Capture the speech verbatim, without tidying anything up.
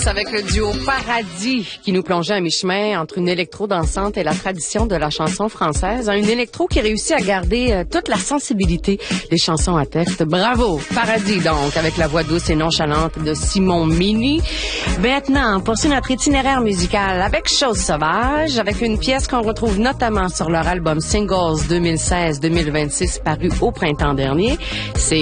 avec le duo Paradis qui nous plongeait à mi-chemin entre une électro dansante et la tradition de la chanson française. Une électro qui réussit à garder euh, toute la sensibilité des chansons à texte. Bravo! Paradis, donc, avec la voix douce et nonchalante de Simon Mini. Maintenant, on poursuit notre itinéraire musical avec Chose Sauvage, avec une pièce qu'on retrouve notamment sur leur album Singles deux mille seize deux mille vingt-six paru au printemps dernier. C'est